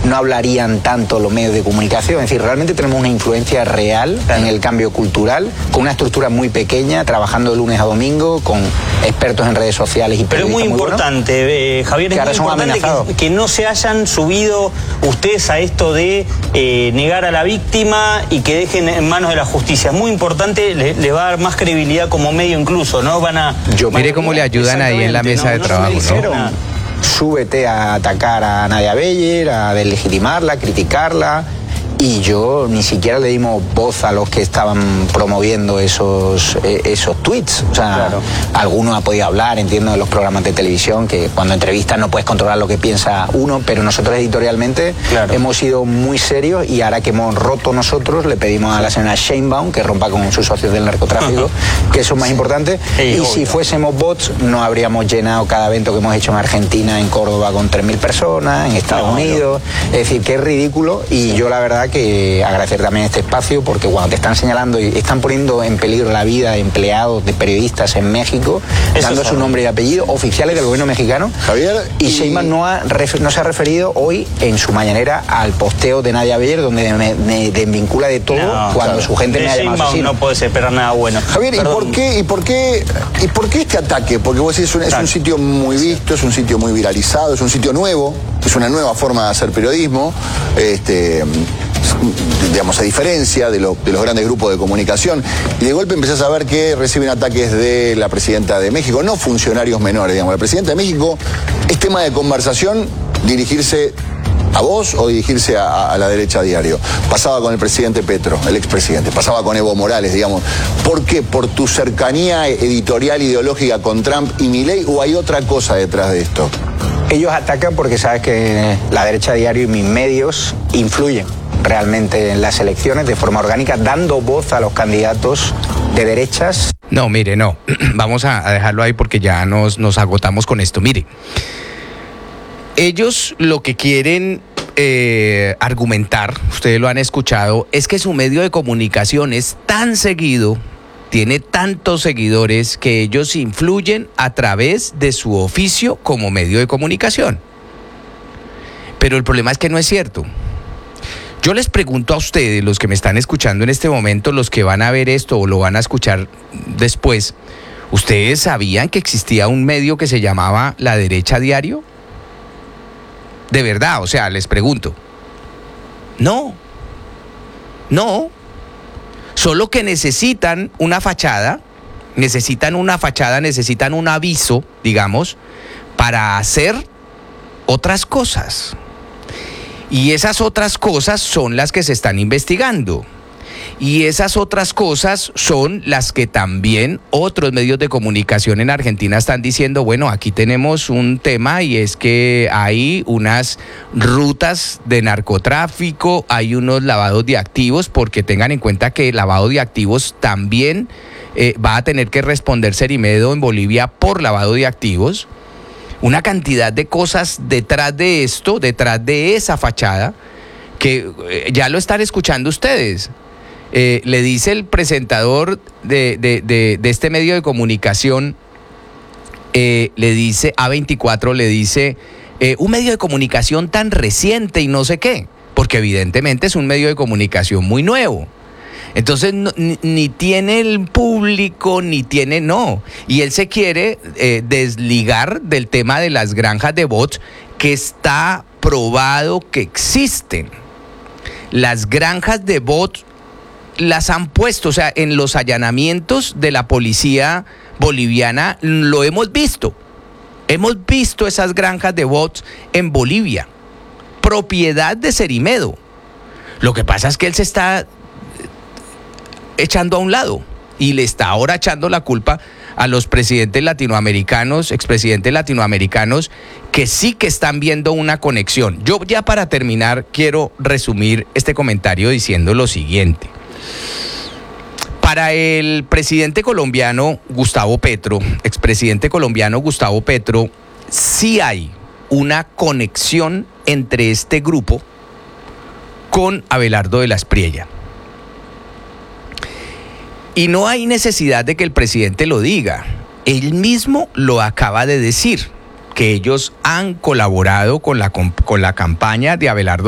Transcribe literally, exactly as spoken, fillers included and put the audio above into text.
no hablarían tanto los medios de comunicación. Es decir, realmente tenemos una influencia real en el cambio cultural, con una estructura muy pequeña, trabajando de lunes a domingo, con expertos en redes sociales y Pero es muy muy importante, bueno, eh, Javier, es muy importante que, que no se hayan subido ustedes a esto de eh, negar a la víctima y que dejen en manos de la justicia. Es muy importante, le, le va a dar más credibilidad como medio incluso, ¿no? Van a... Yo, mire cómo le ayudan ahí en la mesa no, de no trabajo, ¿no? Súbete a atacar a Nadia Beyer, a deslegitimarla, a criticarla, y yo ni siquiera le dimos voz a los que estaban promoviendo esos, eh, esos tweets. O sea, claro. Alguno ha podido hablar, entiendo, de los programas de televisión, que cuando entrevistas no puedes controlar lo que piensa uno, pero nosotros editorialmente claro. hemos sido muy serios, y ahora que hemos roto nosotros, le pedimos a la señora Sheinbaum que rompa con sus socios del narcotráfico, uh-huh. que eso es más sí. importante, sí, y obvio. Si fuésemos bots no habríamos llenado cada evento que hemos hecho en Argentina, en Córdoba, con tres mil personas, en Estados no, Unidos, no. es decir, que es ridículo, y sí. yo la verdad que agradecer también este espacio, porque cuando te están señalando y están poniendo en peligro la vida de empleados, de periodistas en México, eso dando su nombre y apellido, oficiales del gobierno mexicano, Javier, y, y... Sheinbaum no, ha, no se ha referido hoy en su mañanera al posteo de Nadia Beyer, donde me, me desvincula de todo no, cuando claro. su gente de me ha llamado asesino. No puedes esperar nada bueno. Javier, ¿y por, qué, y, por qué, ¿y por qué este ataque? Porque vos decís, es un, es un sitio muy visto, es un sitio muy viralizado, es un sitio nuevo, es una nueva forma de hacer periodismo, este... digamos, a diferencia de, lo, de los grandes grupos de comunicación, y de golpe empezás a ver que reciben ataques de la presidenta de México, no funcionarios menores, digamos. La presidenta de México es tema de conversación dirigirse a vos o dirigirse a, a la derecha a diario. Pasaba con el presidente Petro, el expresidente, pasaba con Evo Morales, digamos. ¿Por qué? ¿Por tu cercanía editorial ideológica con Trump y Milei, o hay otra cosa detrás de esto? Ellos atacan porque sabes que la derecha a diario y mis medios influyen realmente en las elecciones de forma orgánica, dando voz a los candidatos de derechas. No, mire, no. Vamos a, a dejarlo ahí porque ya nos, nos agotamos con esto. Mire, ellos lo que quieren eh, argumentar, ustedes lo han escuchado, es que su medio de comunicación es tan seguido, tiene tantos seguidores, que ellos influyen a través de su oficio como medio de comunicación. Pero el problema es que no es cierto. Yo les pregunto a ustedes, los que me están escuchando en este momento, los que van a ver esto o lo van a escuchar después, ¿ustedes sabían que existía un medio que se llamaba La Derecha Diario? De verdad, o sea, les pregunto. No, no, solo que necesitan una fachada, necesitan una fachada, necesitan un aviso, digamos, para hacer otras cosas. Y esas otras cosas son las que se están investigando. Y esas otras cosas son las que también otros medios de comunicación en Argentina están diciendo, bueno, aquí tenemos un tema, y es que hay unas rutas de narcotráfico, hay unos lavados de activos, porque tengan en cuenta que el lavado de activos también eh, va a tener que responder Cerimedo en Bolivia por lavado de activos. Una cantidad de cosas detrás de esto, detrás de esa fachada, que eh, ya lo están escuchando ustedes. Eh, le dice el presentador de, de, de, de este medio de comunicación, eh, le dice, A veinticuatro le dice, eh, un medio de comunicación tan reciente y no sé qué, porque evidentemente es un medio de comunicación muy nuevo. Entonces no, ni, ni tiene el público, ni tiene, no. Y él se quiere eh, desligar del tema de las granjas de bots, que está probado que existen. Las granjas de bots las han puesto, o sea, en los allanamientos de la policía boliviana lo hemos visto. Hemos visto esas granjas de bots en Bolivia, propiedad de Cerimedo. Lo que pasa es que él se está echando a un lado y le está ahora echando la culpa a los presidentes latinoamericanos, expresidentes latinoamericanos, que sí que están viendo una conexión. Yo ya para terminar quiero resumir este comentario diciendo lo siguiente. Para el presidente colombiano Gustavo Petro, expresidente colombiano Gustavo Petro, sí hay una conexión entre este grupo con Abelardo de la Espriella. Y no hay necesidad de que el presidente lo diga. Él mismo lo acaba de decir, que ellos han colaborado con la, con la campaña de Abelardo